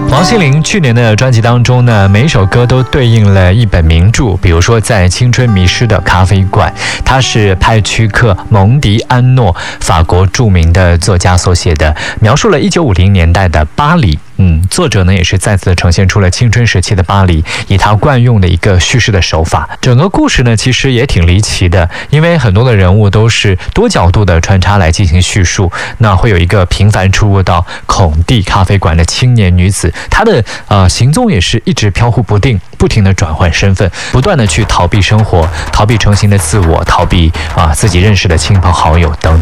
王心凌去年的专辑当中呢，每一首歌都对应了一本名著，比如说在青春迷失的咖啡馆，它是派屈克·蒙迪安诺，法国著名的作家所写的，描述了1950年代的巴黎。作者呢也是再次呈现出了青春时期的巴黎，以他惯用的一个叙事的手法。整个故事呢其实也挺离奇的，因为很多的人物都是多角度的穿插来进行叙述。那会有一个频繁出入到孔蒂咖啡馆的青年女子，她的行踪也是一直飘忽不定，不停的转换身份，不断的去逃避生活，逃避成型的自我，逃避自己认识的亲朋好友等等。